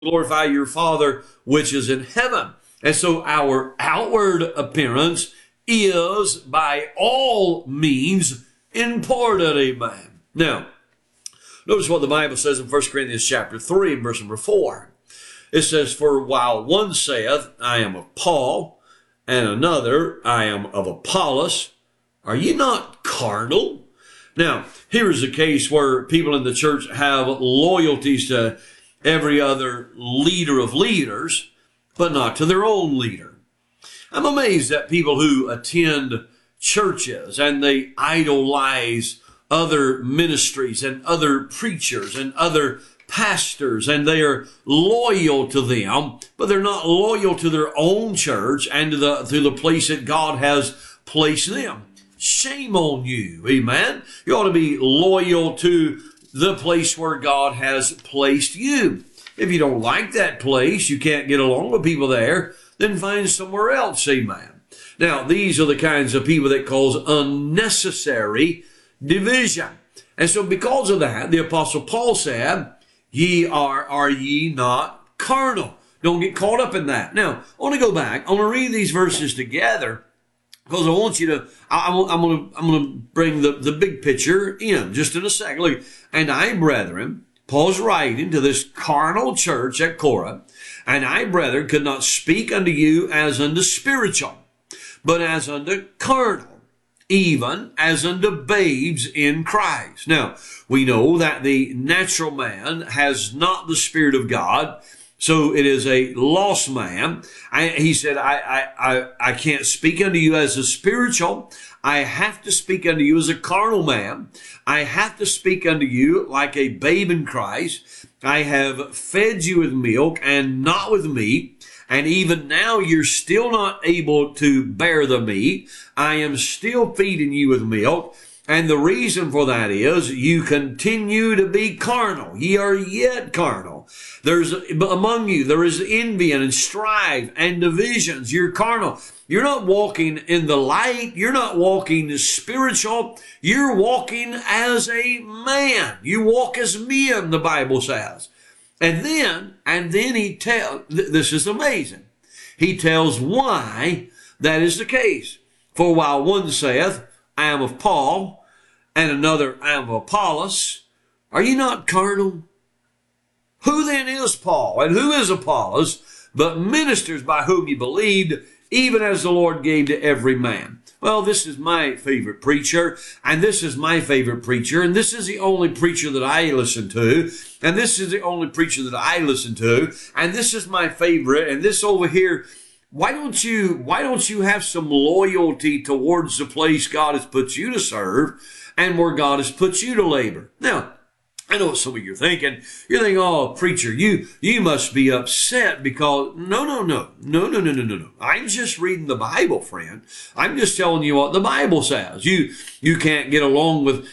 glorify your Father which is in heaven. And so our outward appearance is by all means important, amen. Now, notice what the Bible says in 1 Corinthians chapter 3, verse number 4. It says, for while one saith, I am of Paul, and another, I am of Apollos, are ye not carnal? Now, here is a case where people in the church have loyalties to every other leader of leaders, but not to their own leader. I'm amazed at people who attend churches and they idolize other ministries and other preachers and other pastors, and they are loyal to them, but they're not loyal to their own church and to the place that God has placed them. Shame on you, amen. You ought to be loyal to the place where God has placed you. If you don't like that place, you can't get along with people there, then find somewhere else, amen. Now, these are the kinds of people that cause unnecessary division. And so because of that, the Apostle Paul said, are ye not carnal? Don't get caught up in that. Now, I want to go back. I want to read these verses together because I want you to, I'm going to bring the big picture in just in a second. Look, and I, brethren, Paul's writing to this carnal church at Corinth, and I, brethren, could not speak unto you as unto spiritual, but as unto carnal, even as unto babes in Christ. Now, we know that the natural man has not the Spirit of God, so it is a lost man. He said, I can't speak unto you as a spiritual. I have to speak unto you as a carnal man. I have to speak unto you like a babe in Christ. I have fed you with milk and not with meat. And even now you're still not able to bear the meat. I am still feeding you with milk. And the reason for that is you continue to be carnal. Ye are yet carnal. Among you, there is envy and strife and divisions. You're carnal. You're not walking in the light. You're not walking spiritual. You're walking as a man. You walk as men, the Bible says. And then he tells, this is amazing. He tells why that is the case. For while one saith, I am of Paul, and another, I am of Apollos, are ye not carnal? Who then is Paul, and who is Apollos, but ministers by whom ye believed, even as the Lord gave to every man? Well, this is my favorite preacher, and this is my favorite preacher, and this is the only preacher that I listen to, and this is the only preacher that I listen to, and this is my favorite, and this over here. Why don't you have some loyalty towards the place God has put you to serve and where God has put you to labor? Now, I know what some of you are thinking. You're thinking, oh, preacher, you must be upset because, no. I'm just reading the Bible, friend. I'm just telling you what the Bible says. You can't get along with,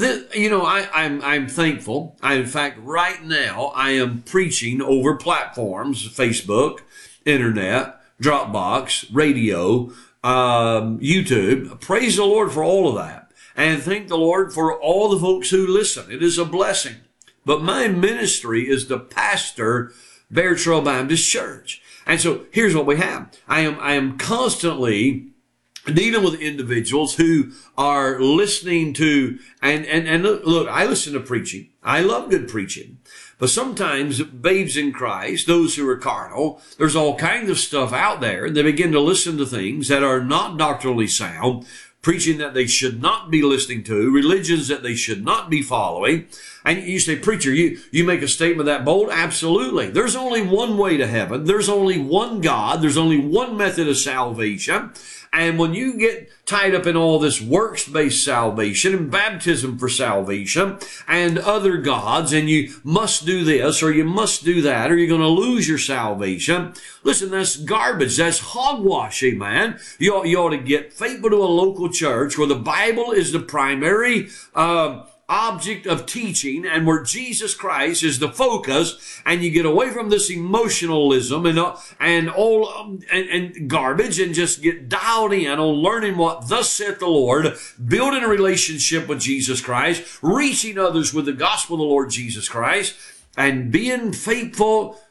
I'm thankful. In fact, right now, I am preaching over platforms, Facebook, internet, Dropbox, radio, YouTube. Praise the Lord for all of that. And thank the Lord for all the folks who listen. It is a blessing. But my ministry is to pastor Bear Trail Baptist Church. And so here's what we have. I am constantly dealing with individuals who are listening to, and look, I listen to preaching. I love good preaching. But sometimes babes in Christ, those who are carnal, there's all kinds of stuff out there, and they begin to listen to things that are not doctrinally sound, preaching that they should not be listening to, religions that they should not be following. And you say, preacher, you make a statement that bold? Absolutely. There's only one way to heaven. There's only one God. There's only one method of salvation. And when you get tied up in all this works-based salvation and baptism for salvation and other gods, and you must do this or you must do that or you're going to lose your salvation, listen, that's garbage. That's hogwash, amen. You ought to get faithful to a local church where the Bible is the primary object of teaching and where Jesus Christ is the focus, and you get away from this emotionalism and garbage and just get dialed in on learning what thus saith the Lord, building a relationship with Jesus Christ, reaching others with the gospel of the Lord Jesus Christ, and being faithful